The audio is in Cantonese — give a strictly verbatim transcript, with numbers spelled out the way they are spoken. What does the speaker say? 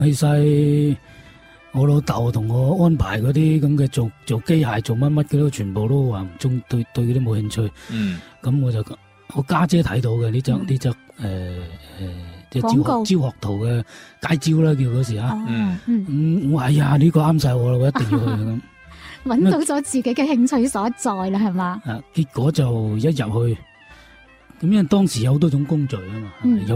其實我老豆同我安排嗰啲咁嘅做做機械做乜乜嘅都全部都話唔中，對對嗰啲冇興趣。 嗯， 咁我就我家姐睇到嘅呢則呢則誒誒即係招學招學徒嘅街招啦，叫嗰時啊。 嗯嗯，我哎呀呢個啱晒我啦，我一定要去咁。 揾到咗自己嘅興趣所在啦，係嘛？ 啊，結果就一入去，咁因為當時有好多種工序啊嘛，有